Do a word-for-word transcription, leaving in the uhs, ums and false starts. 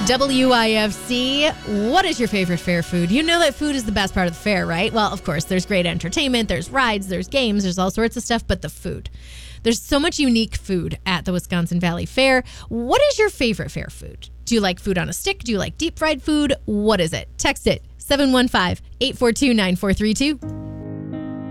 W I F C, what is your favorite fair food? You know that food is the best part of the fair, right? Well, of course, there's great entertainment, there's rides, there's games, there's all sorts of stuff, but the food. There's so much unique food at the Wisconsin Valley Fair. What is your favorite fair food? Do you like food on a stick? Do you like deep fried food? What is it? Text it, seven one five, eight four two, nine four three two.